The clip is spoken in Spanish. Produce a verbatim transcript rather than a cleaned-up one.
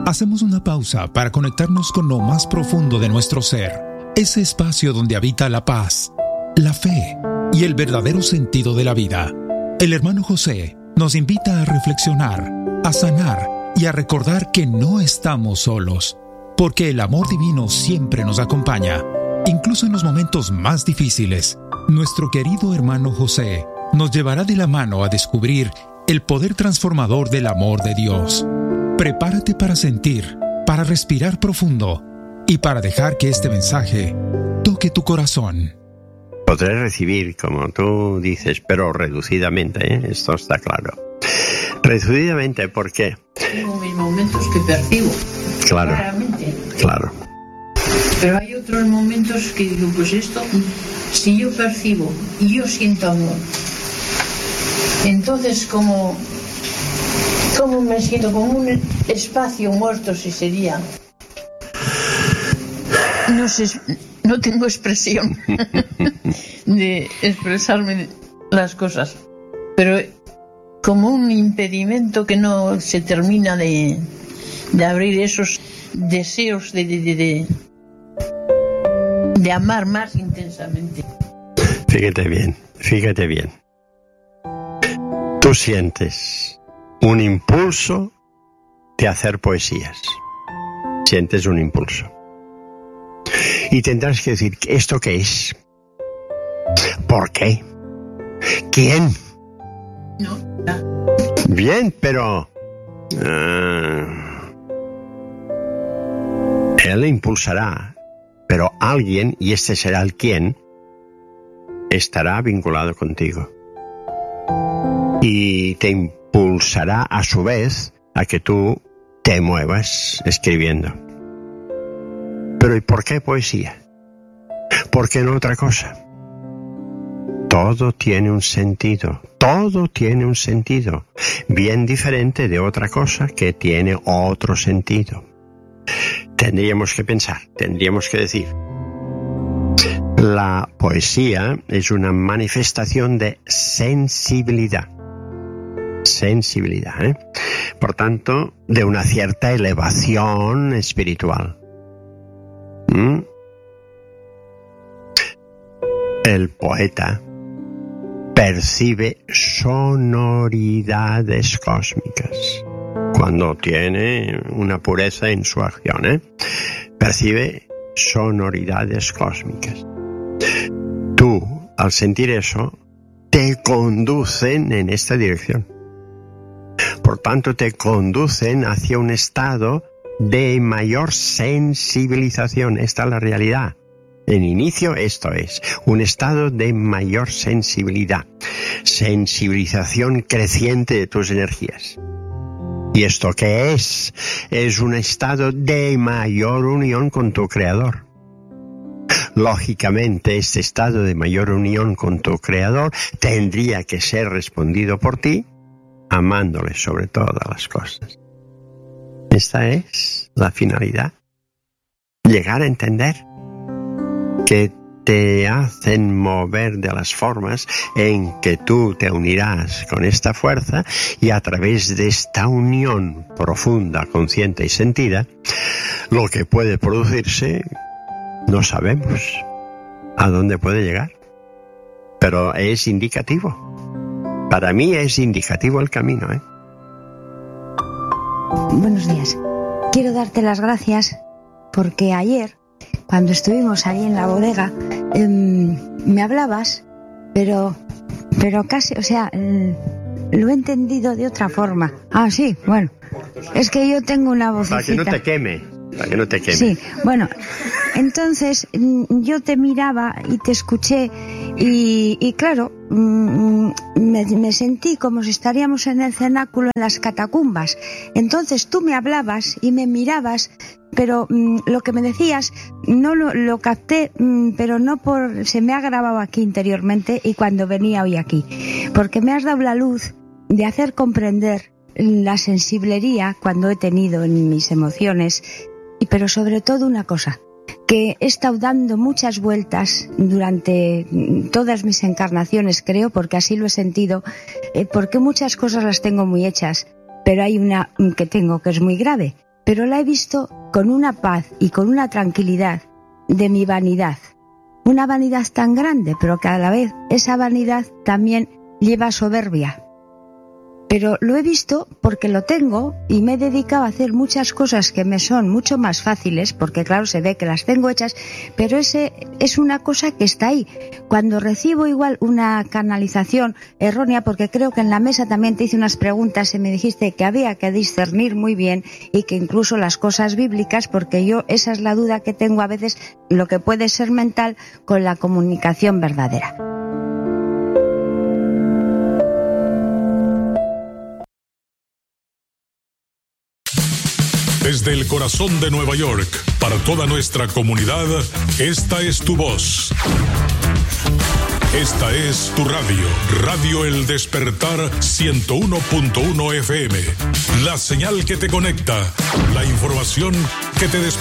Hacemos una pausa para conectarnos con lo más profundo de nuestro ser, ese espacio donde habita la paz, la fe y el verdadero sentido de la vida. El hermano José nos invita a reflexionar, a sanar y a recordar que no estamos solos, porque el amor divino siempre nos acompaña, incluso en los momentos más difíciles. Nuestro querido hermano José nos llevará de la mano a descubrir el poder transformador del amor de Dios. Prepárate para sentir, para respirar profundo y para dejar que este mensaje toque tu corazón. Podré recibir, como tú dices, pero reducidamente, ¿eh? Esto está claro. Reducidamente, ¿por qué? Tengo mis momentos que percibo. Claro. Claramente. Claro. Pero hay otros momentos que digo, pues esto, si yo percibo y yo siento amor, entonces como, como me siento como un espacio muerto, si sería. No sé, no tengo expresión de expresarme las cosas, pero como un impedimento que no se termina de, de abrir esos deseos de, de, de, de, de amar más intensamente. Fíjate bien, fíjate bien. Tú sientes un impulso de hacer poesías. Sientes un impulso. Y tendrás que decir, ¿esto qué es? ¿Por qué? ¿Quién? No, no. Bien, pero... Uh, él impulsará, pero alguien, y este será el quién, estará vinculado contigo. Y te impulsará a su vez a que tú te muevas escribiendo. Pero ¿y por qué poesía? ¿Por qué no otra cosa? Todo tiene un sentido, todo tiene un sentido, bien diferente de otra cosa que tiene otro sentido. Tendríamos que pensar, tendríamos que decir, la poesía es una manifestación de sensibilidad, sensibilidad, ¿eh? Por tanto, de una cierta elevación espiritual. ¿Mm? El poeta percibe sonoridades cósmicas cuando tiene una pureza en su acción, ¿eh? Percibe sonoridades cósmicas. Tú, al sentir eso, te conducen en esta dirección. Por tanto, te conducen hacia un estado de mayor sensibilización. Esta es la realidad. En inicio, esto es un estado de mayor sensibilidad, sensibilización creciente de tus energías. ¿Y esto qué es? Es un estado de mayor unión con tu Creador. Lógicamente, este estado de mayor unión con tu Creador tendría que ser respondido por ti, amándole sobre todas las cosas. Esta es la finalidad. Llegar a entender que te hacen mover de las formas en que tú te unirás con esta fuerza, y a través de esta unión profunda, consciente y sentida, lo que puede producirse no sabemos a dónde puede llegar, pero es indicativo. Para mí es indicativo el camino, ¿eh? Buenos días. Quiero darte las gracias porque ayer, cuando estuvimos ahí en la bodega, eh, me hablabas, pero, pero casi, o sea, eh, lo he entendido de otra forma. Ah, sí, bueno, es que yo tengo una vocecita. Para que no te queme, para que no te queme. Sí, bueno, entonces yo te miraba y te escuché y, y claro, me, me sentí como si estaríamos en el cenáculo, en las catacumbas. Entonces tú me hablabas y me mirabas, pero mmm, lo que me decías no lo, lo capté, mmm, pero no por... se me ha grabado aquí interiormente y cuando venía hoy aquí, porque me has dado la luz de hacer comprender la sensiblería cuando he tenido en mis emociones, y pero sobre todo una cosa, que he estado dando muchas vueltas durante todas mis encarnaciones, creo, porque así lo he sentido, eh, porque muchas cosas las tengo muy hechas, pero hay una que tengo que es muy grave, pero la he visto con una paz y con una tranquilidad de mi vanidad. Una vanidad tan grande, pero que a la vez esa vanidad también lleva soberbia. Pero lo he visto porque lo tengo y me he dedicado a hacer muchas cosas que me son mucho más fáciles, porque claro, se ve que las tengo hechas, pero ese es una cosa que está ahí. Cuando recibo igual una canalización errónea, porque creo que en la mesa también te hice unas preguntas y me dijiste que había que discernir muy bien y que incluso las cosas bíblicas, porque yo esa es la duda que tengo a veces, lo que puede ser mental con la comunicación verdadera. Desde el corazón de Nueva York, para toda nuestra comunidad, esta es tu voz. Esta es tu radio, Radio El Despertar ciento uno punto uno F M. La señal que te conecta, la información que te despierta.